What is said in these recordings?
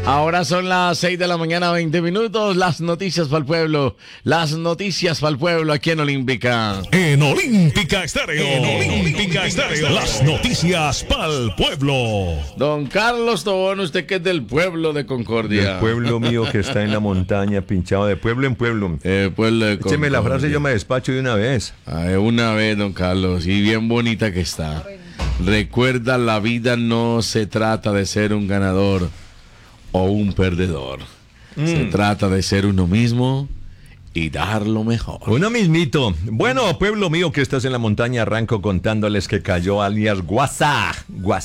Ahora son las 6 de la mañana, 20 minutos. Las noticias para el pueblo. Las noticias para el pueblo aquí en Olímpica. En Olímpica Estéreo. En Olímpica Estéreo. Las noticias para el pueblo. Don Carlos Tobón, usted que es del pueblo de Concordia. El pueblo mío que está en la montaña, pinchado de pueblo en pueblo. Pueblo de Concordia. Écheme la frase, yo me despacho de una vez. Una vez, don Carlos, y bien bonita que está. Recuerda, la vida no se trata de ser un ganador o un perdedor. Se trata de ser uno mismo y dar lo mejor. Uno mismito. Bueno, pueblo mío que estás en la montaña, arranco contándoles que cayó alias Guasa.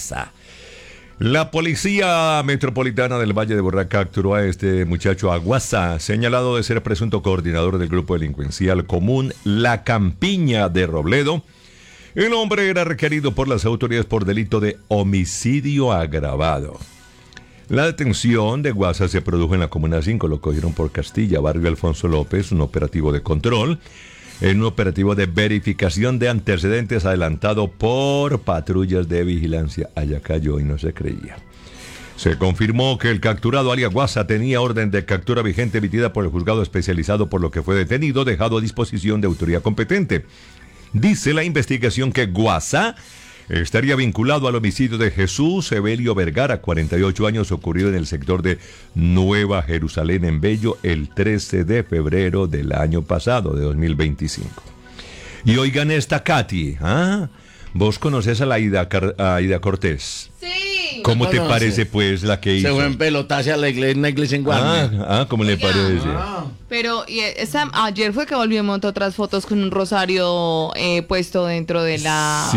La Policía Metropolitana del Valle de Borra capturó a este muchacho Aguasa, señalado de ser presunto coordinador del grupo delincuencial común La Campiña de Robledo. El hombre era requerido por las autoridades por delito de homicidio agravado. La detención de Guasa se produjo en la Comuna 5, lo cogieron por Castilla, barrio Alfonso López, un operativo de control, en un operativo de verificación de antecedentes adelantado por patrullas de vigilancia. Allá cayó y no se creía. Se confirmó que el capturado alias Guasa tenía orden de captura vigente emitida por el juzgado especializado, por lo que fue detenido, dejado a disposición de autoridad competente. Dice la investigación que Guasa estaría vinculado al homicidio de Jesús Evelio Vergara, 48 años, ocurrido en el sector de Nueva Jerusalén, en Bello, el 13 de febrero del año pasado, de 2025. Y oigan esta, Katy, ¿vos conoces a la Aida Cortés? Sí. ¿Cómo te parece, pues, la que hizo? Se fue en pelotaje a la iglesia, una iglesia en Guardia. ¿Cómo le parece? Pero ayer fue que volvió y montó otras fotos con un rosario puesto dentro de la...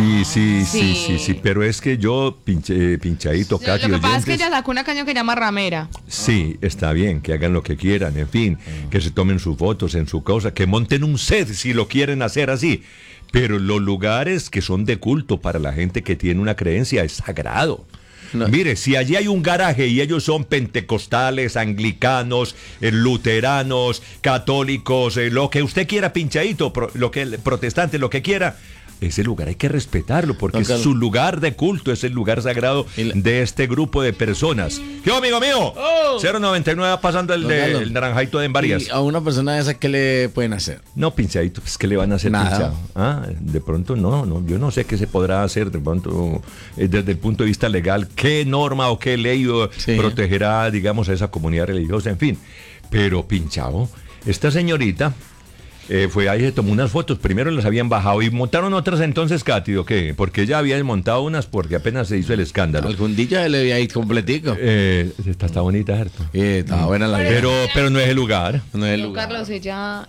Sí, pero es que yo, pinchadito, Katy, lo que pasa es oyentes, que ella sacó una caña que llama ramera. Sí, está bien, que hagan lo que quieran, en fin, que se tomen sus fotos en su cosa, que monten un set si lo quieren hacer así. Pero los lugares que son de culto para la gente que tiene una creencia es sagrado. No. Mire, si allí hay un garaje y ellos son pentecostales, anglicanos, luteranos, católicos, lo que usted quiera, pinchadito, protestante, lo que quiera, ese lugar hay que respetarlo porque es su lugar de culto, es el lugar sagrado de este grupo de personas. ¿Qué, amigo mío? 099 pasando el naranjito de Varias. ¿Y a una persona de esa qué le pueden hacer? No, pinchadito, pues ¿qué le van a hacer? Nada. De pronto no, yo no sé qué se podrá hacer de pronto desde el punto de vista legal, qué norma o qué ley protegerá, digamos, a esa comunidad religiosa, en fin. Pero pinchado, esta señorita fue ahí, se tomó unas fotos, primero las habían bajado y montaron otras entonces, Katy, ¿o qué? Porque ya habían montado unas porque apenas se hizo el escándalo. Algún día le vi ahí completico. Está bonita, ¿cierto? Está buena la idea. Pero no es el lugar. No es el lugar. Carlos, ella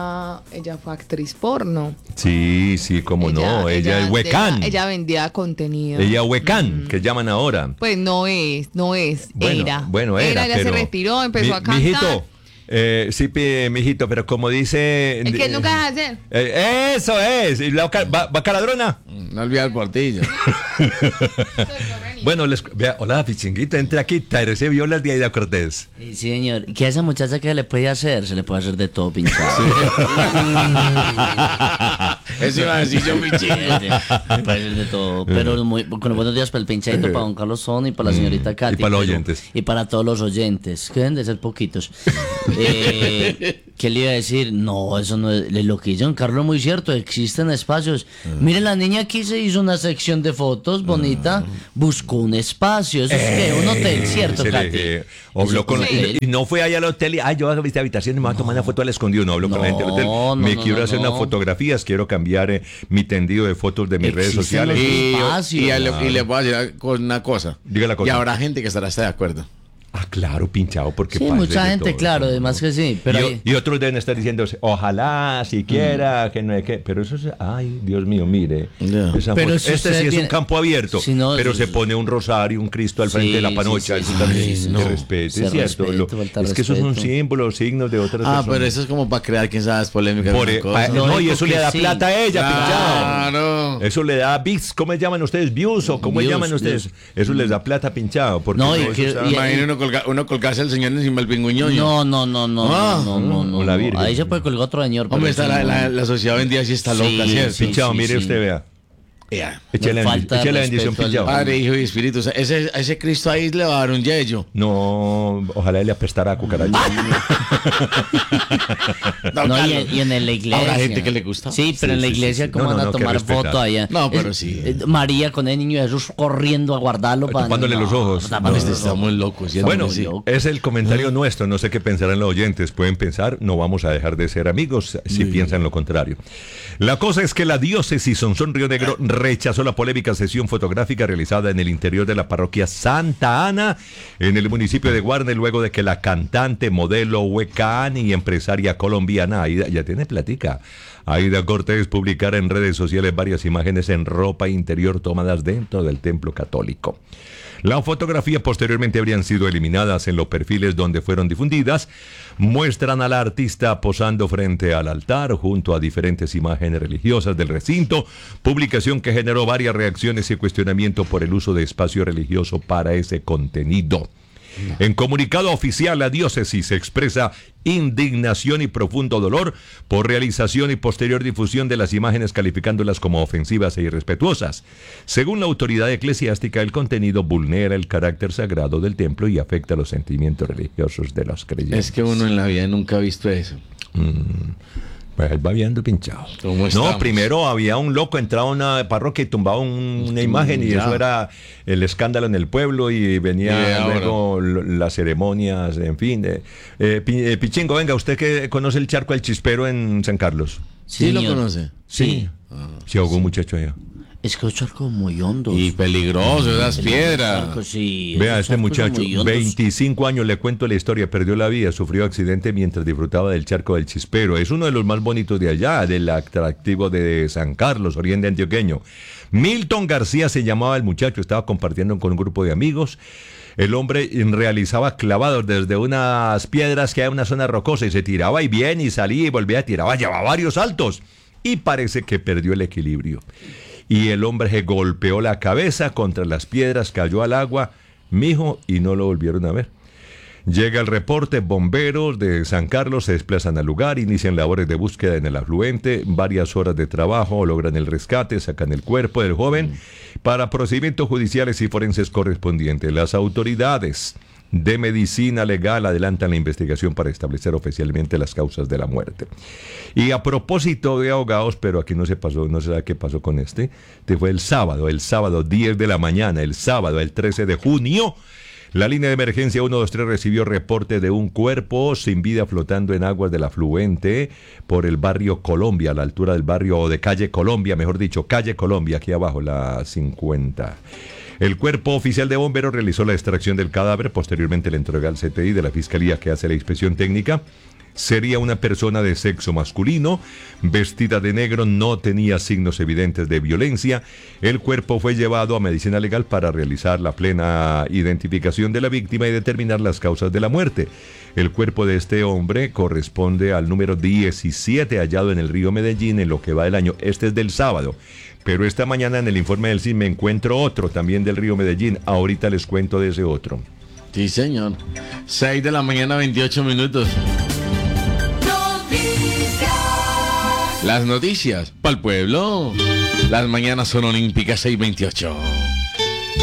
fue actriz porno. Sí, cómo no, ella es huecán. Ella vendía contenido. Ella huecán, que llaman ahora. Pues no es, Bueno, era, ya pero se retiró, empezó a cantar. Mijito, sí, mijito, pero como dice... ¿El que nunca vas a hacer? Eso es. ¿Y la bacaladrona? No olvida el portillo. Bueno, hola, pichinguita, entre aquí, Terese Violas de Aida Cortés. Sí, señor. ¿Qué a esa muchacha que le puede hacer? Se le puede hacer de todo, pinchado. Eso iba a decir yo, mi chico. Se puede hacer de todo. Pero con los buenos días para el pinchadito, para don Carlos Son y para la señorita Katy. Y para los oyentes. Y para todos los oyentes, que deben de ser poquitos. ¿Qué le iba a decir? No, eso no es lo que hizo don Carlos, muy cierto. Existen espacios. Mire, la niña aquí se hizo una sección de fotos bonita. Buscó un espacio. Eso es que un hotel, ¿cierto, Katy? Y no fue allá al hotel y yo a esta habitación y me voy a tomar una foto al escondido. No hablo con la gente del hotel. Quiero hacer unas fotografías, quiero cambiar mi tendido de fotos de mis redes sociales. Y le voy a decir una cosa. Diga la cosa. Y habrá gente que estará de acuerdo. Claro, pinchado, porque sí, mucha gente, todo, claro, además que sí. Pero y otros deben estar diciendo, ojalá, siquiera, que no hay que... Pero eso es... Ay, Dios mío, mire. Pero sí es un campo abierto, pero se pone un rosario, un Cristo al frente de la panocha. Eso también se respete, es cierto. Es que esos son símbolos, signos de otras personas. Pero eso es como para crear, quién sabe, polémicas. Y eso le da plata a ella, pinchado. Claro. Eso le da bits, ¿cómo llaman ustedes? Views, o ¿cómo llaman ustedes? Eso les da plata, pinchado. No, imagínate uno colgarse al señor encima del pingüiñoño. No. La Virgen. Ahí se puede colgar otro señor. Hombre, está la sociedad hoy en día sí está loca, ¿cierto? Pinchado, mire usted, vea. Échale No falta la bendición, respeto al- pillado. Padre, Hijo y Espíritu Santo. Ese Cristo ahí le va a dar un yello. No, ojalá le apestara a cucaracha. No, y en la iglesia. Habrá gente que le gusta. Sí, pero Sí, en la sí, iglesia, sí. ¿cómo No, van no, a no, que tomar respetar. foto allá? No, pero sí. María con el niño Jesús corriendo a guardarlo para. Tapándole los ojos. tapándole Este los ojos. estamos locos. ¿Cierto? Bueno, Sí. es el comentario nuestro, no sé qué pensarán los oyentes, pueden pensar, no vamos a dejar de ser amigos si piensan lo contrario. La cosa es que la diócesis Sonsón Río Negro rechazó la polémica sesión fotográfica realizada en el interior de la parroquia Santa Ana, en el municipio de Guarne, luego de que la cantante, modelo, huecán y empresaria colombiana, Aida, ya tiene platica, Aida Cortés, publicara en redes sociales varias imágenes en ropa interior tomadas dentro del templo católico. Las fotografías posteriormente habrían sido eliminadas en los perfiles donde fueron difundidas. Muestran a la artista posando frente al altar junto a diferentes imágenes religiosas del recinto, publicación que generó varias reacciones y cuestionamiento por el uso de espacio religioso para ese contenido. En comunicado oficial, la diócesis expresa indignación y profundo dolor por realización y posterior difusión de las imágenes, calificándolas como ofensivas e irrespetuosas. Según la autoridad eclesiástica, el contenido vulnera el carácter sagrado del templo y afecta los sentimientos religiosos de los creyentes. Es que uno en la vida nunca ha visto eso. Pues él va viendo pinchado. ¿Cómo No, estamos? primero había un loco, entraba a una parroquia y tumbaba una imagen y ya. eso era el escándalo en el pueblo y venía Y ahora. luego las ceremonias, en fin. Pichingo, venga, ¿usted que conoce el charco del Chispero en San Carlos? ¿Sí lo señor. conoce? Sí. Se ahogó un muchacho allá. Es que los charcos muy hondos. Y peligroso, esas piedras. Charcos, sí, Vea, esos este charcos muchacho, son muy hondos. 25 años, le cuento la historia, perdió la vida, sufrió accidente mientras disfrutaba del charco del Chispero. Es uno de los más bonitos de allá, del atractivo de San Carlos, oriente antioqueño. Milton García se llamaba el muchacho, estaba compartiendo con un grupo de amigos. El hombre realizaba clavados desde unas piedras que hay en una zona rocosa y se tiraba y bien y salía y volvía a tirar, llevaba varios saltos y parece que perdió el equilibrio. Y el hombre se golpeó la cabeza contra las piedras, cayó al agua, mijo, y no lo volvieron a ver. Llega el reporte, bomberos de San Carlos se desplazan al lugar, inician labores de búsqueda en el afluente, varias horas de trabajo, logran el rescate, sacan el cuerpo del joven para procedimientos judiciales y forenses correspondientes. Las autoridades de medicina legal adelantan la investigación para establecer oficialmente las causas de la muerte. Y a propósito de ahogados, pero aquí no se pasó, no se sabe qué pasó con este fue el sábado 10 de la mañana, el sábado, el 13 de junio, la línea de emergencia 123 recibió reporte de un cuerpo sin vida flotando en aguas del afluente por el barrio Colombia, a la altura del barrio o de calle Colombia, mejor dicho, calle Colombia, aquí abajo, la 50. El cuerpo oficial de bomberos realizó la extracción del cadáver, posteriormente le entregó al CTI de la Fiscalía que hace la inspección técnica. Sería una persona de sexo masculino, vestida de negro, no tenía signos evidentes de violencia. El cuerpo fue llevado a medicina legal para realizar la plena identificación de la víctima y determinar las causas de la muerte. El cuerpo de este hombre corresponde al número 17 hallado en el río Medellín en lo que va del año. Este es del sábado. Pero esta mañana en el informe del CIN me encuentro otro también del río Medellín. Ahorita les cuento de ese otro. Sí, señor. 6 de la mañana, 28 minutos. Las noticias para el pueblo. Las mañanas son olímpicas, 6:28.